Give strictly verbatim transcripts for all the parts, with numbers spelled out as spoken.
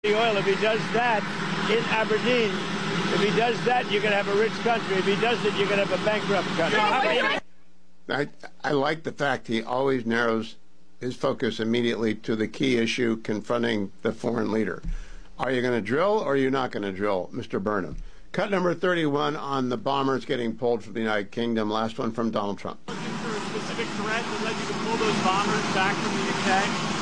the oil. If he does that in Aberdeen, if he does that, you're going to have a rich country. If he does it, you're going to have a bankrupt country. I, I like the fact he always narrows his focus immediately to the key issue confronting the foreign leader. Are you going to drill or are you not going to drill, Mister Burnham? Cut number thirty-one on the bombers getting pulled from the United Kingdom. Last one from Donald Trump. Looking for a specific threat that led you to pull those bombers back from the U K?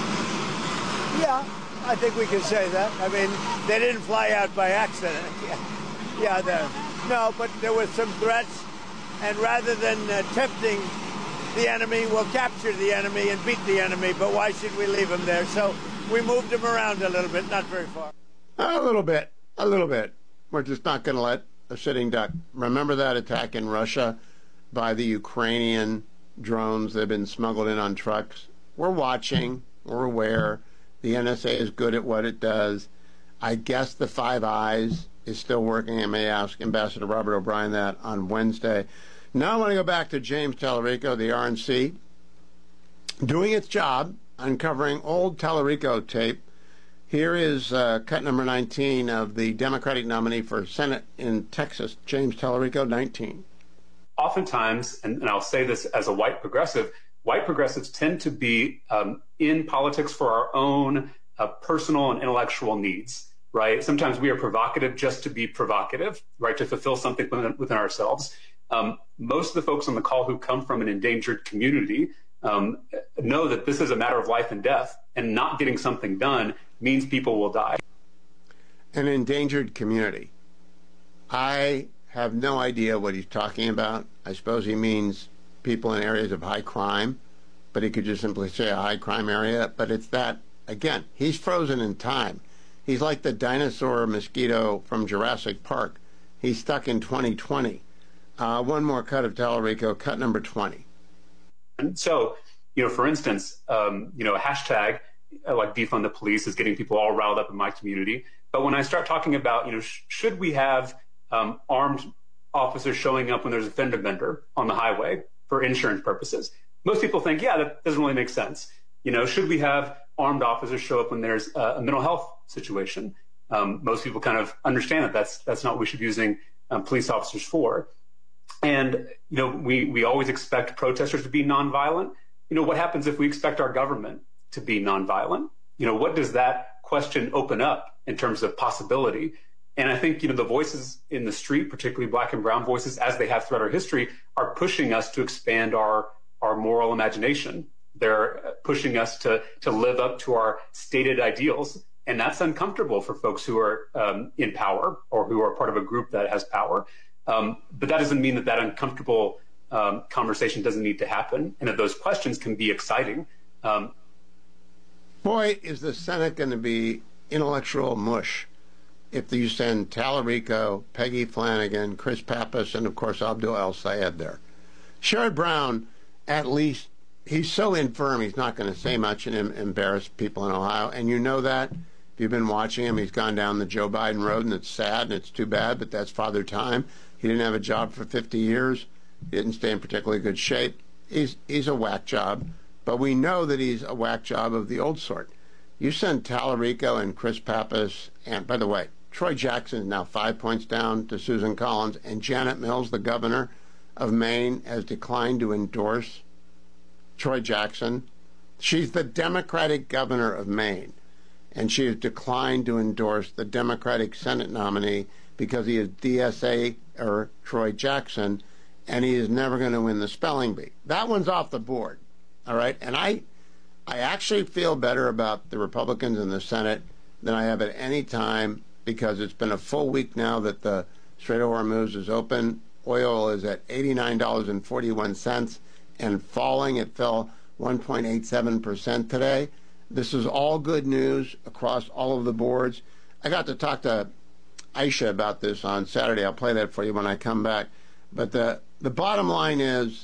Yeah, I think we can say that. I mean, they didn't fly out by accident. Yeah, yeah no, but there were some threats, and rather than uh, tempting the enemy, we'll capture the enemy and beat the enemy, but why should we leave him there? So we moved him around a little bit, not very far. A little bit, a little bit. We're just not going to let a sitting duck. Remember that attack in Russia by the Ukrainian drones that have been smuggled in on trucks? We're watching. We're aware. The N S A is good at what it does. I guess the Five Eyes is still working. I may ask Ambassador Robert O'Brien that on Wednesday. Now I want to go back to James Tallarico, the R N C, doing its job, uncovering old Tallarico tape. Here is uh, cut number nineteen of the Democratic nominee for Senate in Texas, James Tallarico, nineteen. Oftentimes, and, and I'll say this as a white progressive, white progressives tend to be um, in politics for our own uh, personal and intellectual needs, right? Sometimes we are provocative just to be provocative, right, to fulfill something within, within ourselves. Um, most of the folks on the call who come from an endangered community um, know that this is a matter of life and death, and not getting something done means people will die. An endangered community. I have no idea what he's talking about. I suppose he means people in areas of high crime, but he could just simply say a high crime area. But it's that, again, he's frozen in time. He's like the dinosaur mosquito from Jurassic Park. He's stuck in twenty twenty. Uh, one more cut of Tallarico, cut number twenty. And so, you know, for instance, um, you know, a hashtag like defund the police is getting people all riled up in my community. But when I start talking about, you know, sh- should we have um, armed officers showing up when there's a fender bender on the highway for insurance purposes, most people think, yeah, that doesn't really make sense. You know, should we have armed officers show up when there's a, a mental health situation? Um, most people kind of understand that that's that's not what we should be using um, police officers for. And, you know, we, we always expect protesters to be nonviolent. You know, what happens if we expect our government to be nonviolent? You know, what does that question open up in terms of possibility? And I think, you know, the voices in the street, particularly black and brown voices, as they have throughout our history, are pushing us to expand our, our moral imagination. They're pushing us to, to live up to our stated ideals. And that's uncomfortable for folks who are um, in power or who are part of a group that has power. Um, but that doesn't mean that that uncomfortable um, conversation doesn't need to happen, and that those questions can be exciting. Um, Boy, is the Senate going to be intellectual mush if you send Tallarico, Peggy Flanagan, Chris Pappas, and, of course, Abdul El-Sayed there. Sherrod Brown, at least, he's so infirm he's not going to say much and em- embarrass people in Ohio, and you know that. If you've been watching him, he's gone down the Joe Biden road, and it's sad, and it's too bad, but that's Father Time. He didn't have a job for fifty years. He didn't stay in particularly good shape. He's he's a whack job, but we know that he's a whack job of the old sort. You send Tallarico and Chris Pappas, and by the way, Troy Jackson is now five points down to Susan Collins, and Janet Mills, the governor of Maine, has declined to endorse Troy Jackson. She's the Democratic governor of Maine, and she has declined to endorse the Democratic Senate nominee because he is D S A or Troy Jackson, and he is never going to win the spelling bee. That one's off the board, all right? And I, I actually feel better about the Republicans in the Senate than I have at any time, because it's been a full week now that the Strait of Hormuz is open. Oil is at eighty-nine dollars and forty-one cents and falling. It fell one point eight seven percent today. This is all good news across all of the boards. I got to talk to Aisha about this on Saturday. I'll play that for you when I come back. But the, the bottom line is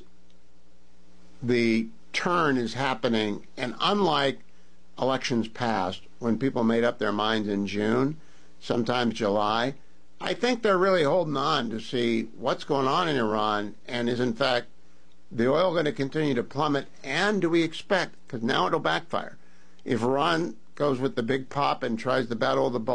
the turn is happening, and unlike elections past, when people made up their minds in June, sometimes July, I think they're really holding on to see what's going on in Iran, and is in fact the oil going to continue to plummet, and do we expect, because now it'll backfire, if Iran goes with the big pop and tries to battle the ball.